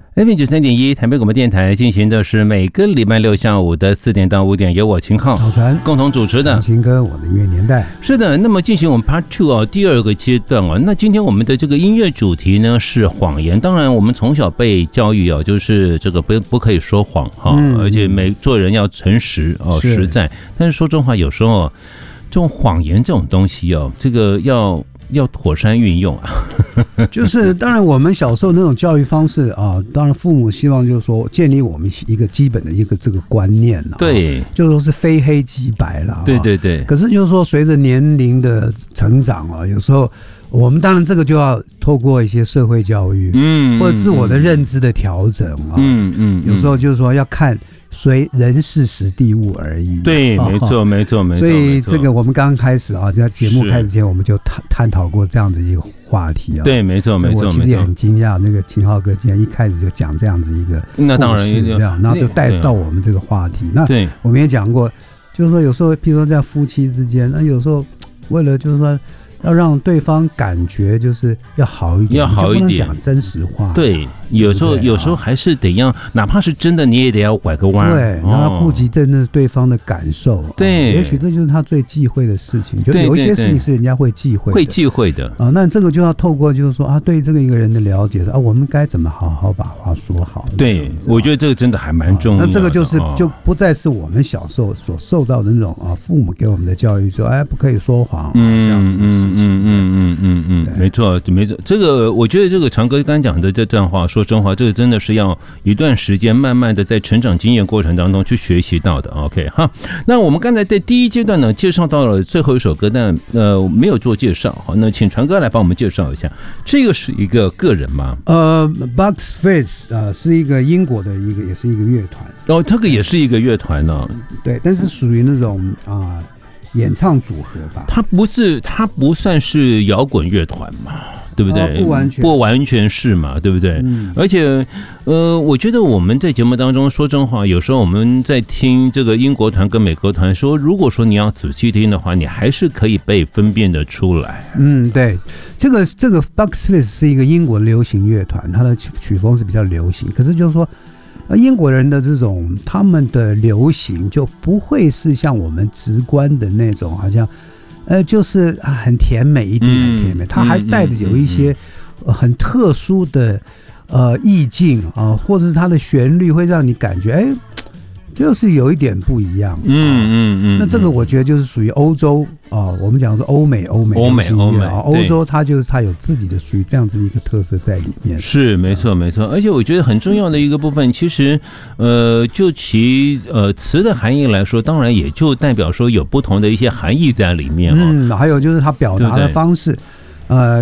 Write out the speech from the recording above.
FM93.1台北广播电台进行的是每个礼拜六下午的4点到5点，由我秦浩老传共同主持的秦哥我的音乐年代。 是的，那么进行我们 Part 2第二个阶段那今天我们的这个音乐主题呢是谎言。当然我们从小被教育就是这个不可以说谎而且做人要诚实实在。但是说真话，有时候这种谎言这种东西这个要妥善运用就是当然我们小时候那种教育方式当然父母希望就是说建立我们一个基本的一个这个观念对， 就是说是非黑即白了对对对。 可是就是说随着年龄的成长有时候我们当然这个就要透过一些社会教育或者自我的认知的调整有时候就是说要看随人事时地物而已。 对，没错没错没错。 所以这个我们刚刚开始在节目开始前我们就探讨过这样子一个话题对，没错没错。 我其实也很惊讶，那个秦浩哥竟然一开始就讲这样子一个那当然这样，然后就带到我们这个话题。那我们也讲过，就是说有时候譬如说在夫妻之间，那有时候为了就是说要让对方感觉就是要好一点，就不能讲真实话。 对，有时候还是得要，哪怕是真的，你也得要拐个弯。 对，然后顾及真的对方的感受。 对， 也许这就是他最忌讳的事情。就有一些事情是人家会忌讳的，那这个就要透过就是说对这个一个人的了解，我们该怎么好好把话说好。 对，我觉得这个真的还蛮重要的。 那这个就不再是我们小时候所受到的那种父母给我们的教育，说不可以说谎这样的事情。 没错没错。这个我觉得这个长哥刚讲的这段话，说真话，这个真的是要一段时间慢慢的在成长经验过程当中去学习到的。OK 哈，那我们刚才在第一阶段呢介绍到了最后一首歌，但没有做介绍。好，那请传哥来帮我们介绍一下，这个是一个个人吗 ？Bucks Fizz 是一个英国的也是一个乐团。 这个也是一个乐团呢。 对，但是属于那种演唱组合吧。 它不算是摇滚乐团嘛，对不对？不完全是嘛，对不对？而且我觉得我们在节目当中说真话，有时候我们在听这个英国团跟美国团说，如果说你要仔细听的话，你还是可以被分辨得出来。对， 这个 Bucks Fizz 是一个英国流行乐团，它的曲风是比较流行，可是就是说英国人的这种他们的流行就不会是像我们直观的那种，好像就是很甜美，一定很甜美，它还带着有一些很特殊的意境或者是它的旋律会让你感觉就是有一点不一样。那这个我觉得就是属于欧洲我们讲说欧美欧洲它有自己的属于这样子一个特色在里面。 是没错没错。而且我觉得很重要的一个部分，其实就其词的含义来说，当然也就代表说有不同的一些含义在里面。还有就是它表达的方式